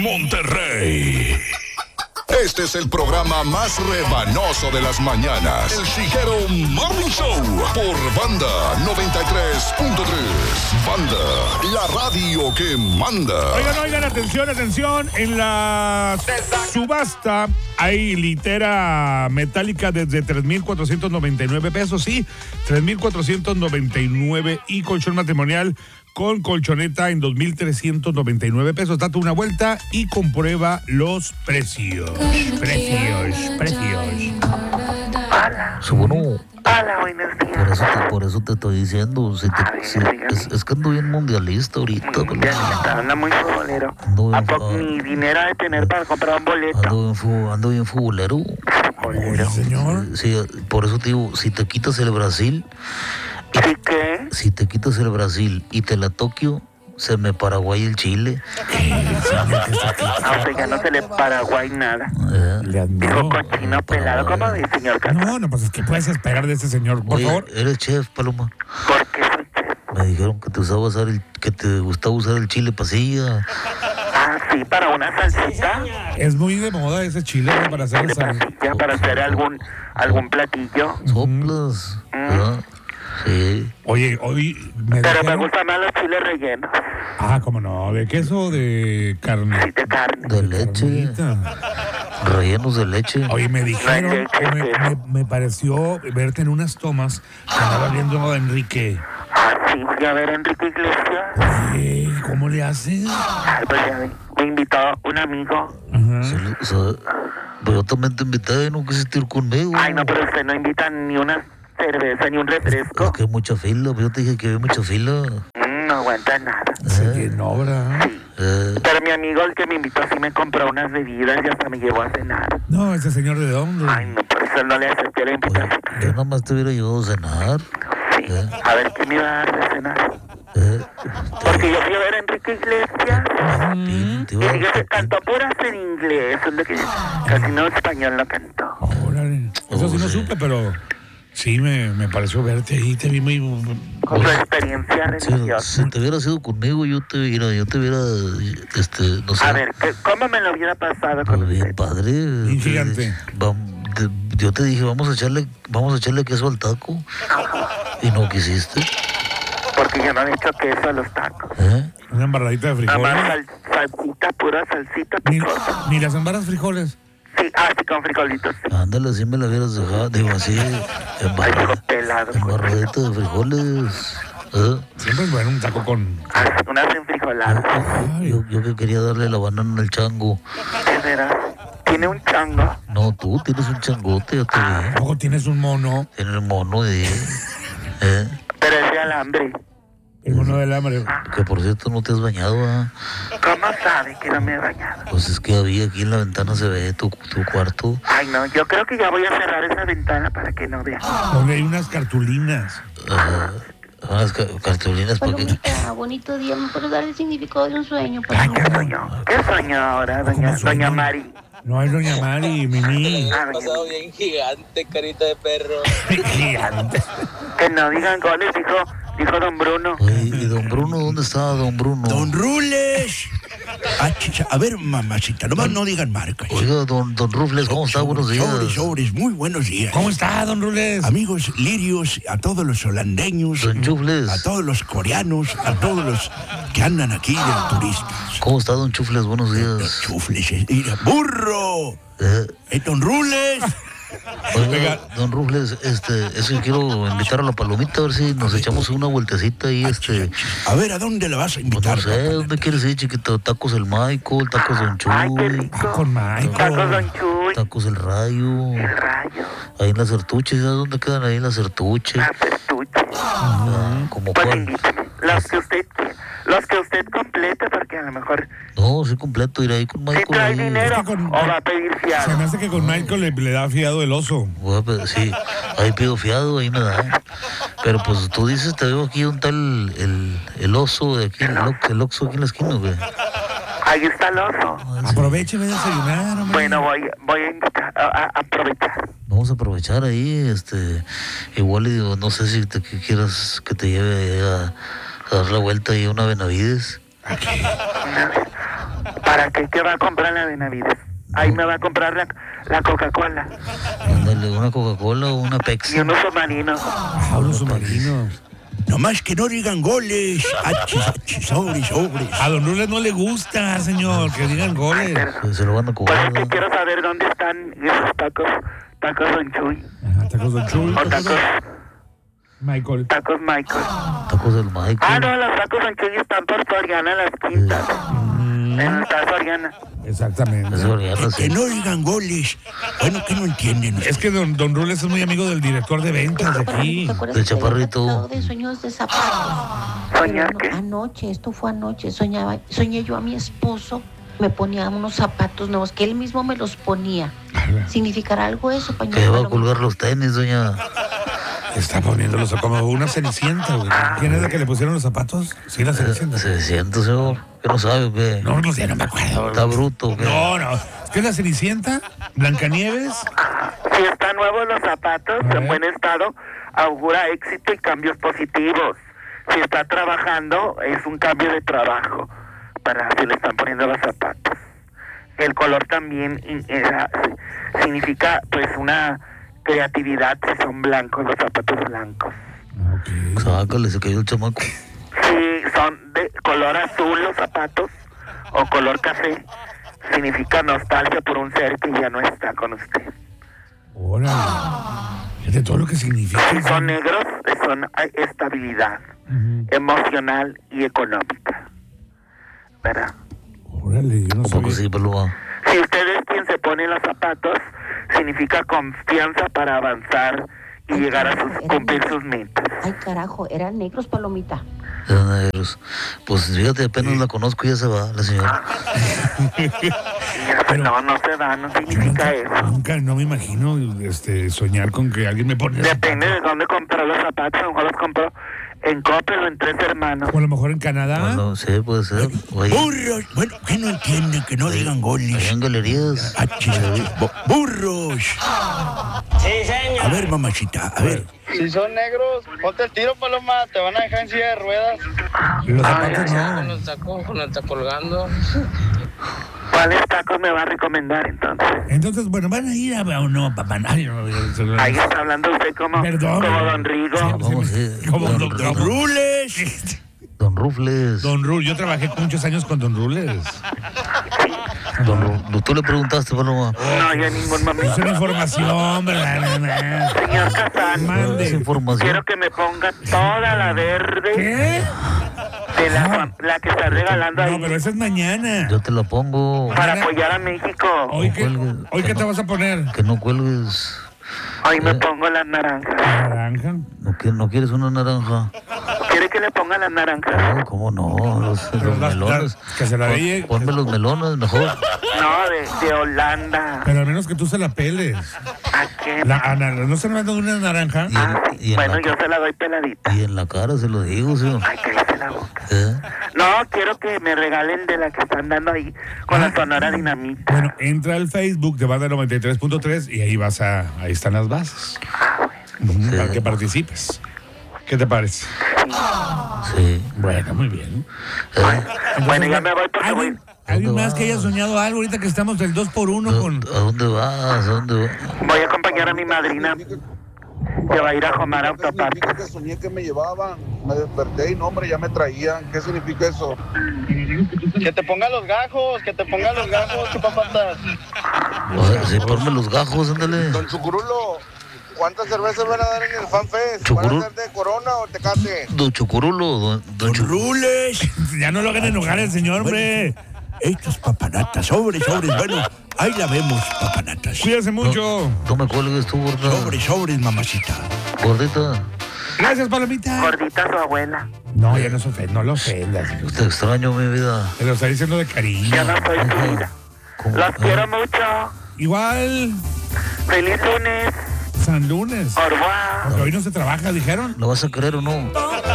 Monterrey. Este es el programa más rebanoso de las mañanas. El Chiguero Morning Show por Banda 93.3. Banda, la radio que manda. Oigan, atención. En la subasta hay litera metálica desde 3,499 pesos, sí, 3,499 y colchón matrimonial con colchoneta en 2,399 pesos. Date una vuelta y comprueba los precios. Hola. Bueno, Hola, buenos días. por eso te estoy diciendo, es que ando bien mundialista ahorita. Anda muy futbolero. Ando ¿A bien, poco ni dinero ha de tener para comprar un boleto? ando bien futbolero. Futbolero. Señor. Sí, por eso te digo, si te quitas el Brasil, ¿Sí qué? si te quitas el Brasil y te la Tokio, se me Paraguay el Chile. O sea, ya no se le Paraguay nada. Le admiro. Dijo cochino pelado, ¿cómo dice, señor Casas? No, pues es que puedes esperar de ese señor, por Oye, favor. eres chef, Paloma. ¿Por qué soy chef? Me dijeron que te gustaba usar el chile pasilla. Ah, sí, para una salsita. Es muy de moda ese chile, ¿no? Para hacer De esa. pasilla, para hacer algún platillo. Soplas, ¿verdad? Sí. Oye, hoy me Pero me dijeron... gustan más los chiles rellenos. Ah, cómo no, ¿de queso o de carne? Sí, de carne. De leche, Carnita. rellenos de leche. Oye, me dijeron, No hay leche, me pareció verte en unas tomas que andaba viendo a Enrique. Ah, sí, fui a ver a Enrique Iglesias. Oye, ¿cómo le haces? Ay, pues ya vi. Me invitó un amigo. Ajá. Pero yo también te invité, no quisiste ir conmigo. Ay, no, pero usted no invita ni una cerveza ni un Es refresco. que hay mucha fila, yo te dije que había mucha fila. No aguanta nada. Se llenó, ¿verdad? Pero mi amigo, el que me invitó, sí me compró unas bebidas y hasta me llevó a cenar. No, ese señor de dónde. Ay, no, por eso no le acepté la invitación. Yo nada más te hubiera llevado a cenar. Sí. A ver, ¿qué me iba a dar de cenar? Porque yo fui a ver a Enrique Iglesias. Te Y iba a- fíjese, cantó puras en inglés. Es lo que casi no español no cantó. Órale. Eso sí no supe, pero sí me pareció verte ahí, te vi muy... Con su experiencia Sí, religiosa. si te hubieras ido conmigo, yo te hubiera, no sé. A ver, ¿cómo me lo hubiera pasado con Pues bien usted? padre. Bien gigante. Yo te dije, vamos a echarle queso al taco. Y no quisiste. Porque yo no le echo queso a los tacos. Una embarradita de Nada frijoles. más salsita, pura salsita Ni, picosa. ni las embarras frijoles. Sí, sí, con frijolitos. Sí. Ándale, así me la hubieras dejado. Digo, así, Ay, dijo pelado. embarradita de frijoles. Siempre es bueno un taco con... Unas enfrijoladas. Ay, Yo que quería darle la banana al chango. ¿De veras? ¿Tiene un chango? No, tú tienes un changote, ya te vi. luego tienes un mono. Tienes el mono de... Pero es de alambre. El mono del hambre. Que por cierto no te has bañado, ¿ah? ¿Cómo sabe que no me he bañado? Pues es que había aquí en la ventana, se ve tu cuarto. Ay, no, yo creo que ya voy a cerrar esa ventana para que no vea. Donde hay unas cartulinas. Unas cartulinas para que... Palomita, bonito día. ¿Me puedes dar el significado de un sueño? Ay, Palomita? ¿Qué soñó? ¿Qué soñó ahora, ¿Cómo sueño? doña Mari? No hay doña Mari, Mimi. Ah, doña Pasado bien gigante, carita de perro. Gigante. Que no digan goles, dijo don Bruno. Oye, ¿y don Bruno? ¿Dónde está don Bruno? ¡Don Rules! Chicha, a ver, mamacita, nomás no digan marcas. Oiga, don Rufles, ¿cómo está? Buenos días. Sobres, muy buenos días. ¿Cómo está, don Rules? Amigos lirios, a todos los holandeños, Don Chufles. a todos los coreanos, a todos los que andan aquí de turistas. ¿Cómo está, don Chufles? Buenos Los días. chufles, mira, burro. Don Rules. Oiga, don Rufles, eso quiero invitar a la Palomita a ver si nos echamos una vueltecita ahí, A ver, ¿a dónde la vas a pues invitar? no sé, ¿dónde quieres ir, chiquito? Tacos el Michael, tacos don Ay, qué Chuy, rico. Con Tacos Michael. don Chuy. tacos el Rayo, El rayo. ahí en la Certuche, ¿sabes dónde quedan ahí en la Certuche? La pertuche. ¿Como Pues cuál? invítame. Los que usted complete, porque a lo mejor No, sí completo, ir ahí con si Michael. trae ahí. dinero Es que con- o va a pedir Se me fiado. hace que con Michael le da fiado el oso. Bueno, pues, sí, ahí pido fiado, ahí me da. Pero pues tú dices, te veo aquí un tal el oso de aquí, el oxo aquí en la esquina, güey. Ahí está el oso. Aproveche, ve a desayunar, hombre. Bueno, voy a invitar, a aprovechar. Vamos a aprovechar ahí, igual y digo, no sé si que quieras que te lleve a dar la vuelta ahí a una Benavides. ¿Para qué? ¿Qué va a comprar la Benavides? Ahí me va a comprar la Coca-Cola. Ándale, una Coca-Cola o una Pepsi. Y unos submarinos. Unos submarinos. Nomás que no digan goles. Sobres. A don Rules no le gusta, señor, que digan goles. Se lo van a Pues cobrar. es que quiero saber dónde están esos tacos Don Chuy. Ajá, tacos Don Chuy. O tacos Michael. Michael. Tacos del Michael. Ah, no, los tacos Don Chuy están por Soriana, las quintas. Está Soriana. Exactamente. Eso ya no Que sé. no digan goles. Bueno, que no entienden. Es que don Rules es muy amigo del director de ventas de aquí. ¿Te acuerdas Del que te había chaparrito. platicado de sueños de zapatos? ¿Soñar Pero qué? anoche, esto fue anoche, soñé yo a mi esposo, me ponía unos zapatos nuevos, que él mismo me los ponía. ¿Significará algo eso, Que pañuelo? va a colgar los tenis, doña. Está poniéndolos como una cenicienta, güey. ¿Quién es la que le pusieron los zapatos? Sí, la cenicienta. Se siente, señor. Que no sabe o qué. No sé, no me acuerdo. Está bruto o qué. No. Es que es la cenicienta, Blancanieves. Si están nuevos los zapatos, en buen estado, augura éxito y cambios positivos. Si está trabajando, es un cambio de trabajo para si le están poniendo los zapatos. El color también significa pues una creatividad si son blancos, los zapatos blancos. Sácale, se cayó el chamaco. Si son de color azul los zapatos o color café, significa nostalgia por un ser que ya no está con usted. Órale. Es de todo lo que significa. Si son negros, son estabilidad emocional y económica. ¿Verdad? Órale, yo no ¿A poco sabía. sí, Paloma? Si usted es quien se pone los zapatos, significa confianza para avanzar y llegar a cumplir sus metas. Ay, carajo, eran negros, Palomita. Eran negros. Pues fíjate, apenas la conozco y ya se va, la señora. No se da, no significa eso. Nunca, no me imagino soñar con que alguien me pone. Depende de dónde compró los zapatos. A lo mejor los compró en Coppel o en Tres Hermanos. O a lo mejor en Canadá. Bueno, sí, puede ser. O ahí, Burros. Bueno, que no entienden, que no digan allá goles. en galerías. Burros. Sí, señor. A ver, mamacita, a ver. Si son negros, ponte el tiro, Paloma. Te van a dejar en silla de ruedas. Los zapatos Con no. el taco está colgando. ¿Cuáles tacos me va a recomendar entonces? Entonces, bueno, van a ir a no, papá. Ay, no, Ahí está hablando usted como Perdón. Don Rigo. Vamos, sí. Como Don doctor Rules. Don Rufles. Don Rules, yo trabajé muchos años con Don Rules. Tú le preguntaste, Paloma. No, yo en ningún momento. Es una información, ¿verdad? Señor Casán, Esa Mande. información. quiero que me ponga toda la verde ¿Qué? de la que está regalando No, pero ahí esa es mañana. Yo te la pongo. para apoyar a México. Hoy cuelgues. qué te vas a poner? Que no cuelgues. Hoy me pongo las naranjas. Naranja. ¿No quieres una naranja? ¿Quiere que le ponga las naranjas? No, ¿cómo no? Los melones. que se la dé. Ponme los melones mejor. No, de Holanda. Pero al menos que tú se la peles. ¿A qué? ¿No se me dando una naranja? Y en Bueno, la yo se la doy peladita. Y en la cara se lo digo, señor. Ay, cállate la boca. ¿Eh? No, quiero que me regalen de la que están dando ahí con la Sonora Dinamita. Bueno, entra al Facebook de Banda 93.3 y ahí ahí están las bases. Para que participes. ¿Qué te parece? Sí. Bueno, muy bien. Bueno, ya me voy porque voy. ¿Alguien más que haya soñado algo ahorita que estamos del 2x1 con... ¿A dónde vas? ¿A dónde vas? Voy a acompañar a mi madrina que va a ir a Jomar Autopark. Que soñé que me llevaban, me desperté y no, hombre, ya me traían. ¿Qué significa eso? Que te pongan los gajos, chupapatas. Sí, ponme los gajos, ándale. Don Chucurulo, ¿cuántas cervezas van a dar en el FanFest? Chucurul. ¿Van a ser de Corona o Tecate? Don Chucurulo, don Rules. Ya no lo hagan enojar el señor, hombre. Estos papanatas, sobres. Bueno, ahí la vemos, papanatas. Cuídese mucho. No me cuelgues tú, gorda. Sobres, mamacita. Gordita. Gracias, Palomita. Gordita su abuela. No, ya no lo ofendas. Te extraño, mi vida. Te lo está diciendo de cariño. Ya no soy su vida. ¿Cómo? Los quiero mucho. Igual, Feliz lunes. San Lunes. Au revoir. Porque hoy no se trabaja, dijeron. ¿Lo vas a querer o no?